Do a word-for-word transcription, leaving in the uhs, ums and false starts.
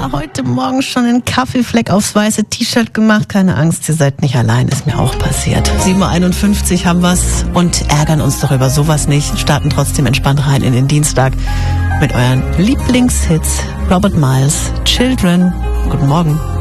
mir heute Morgen schon einen Kaffeefleck aufs weiße T-Shirt gemacht. Keine Angst, ihr seid nicht allein, ist mir auch passiert. sieben Uhr einundfünfzig haben wir's und ärgern uns doch über sowas nicht. Starten trotzdem entspannt rein in den Dienstag mit euren Lieblingshits. Robert Miles, Children. Guten Morgen.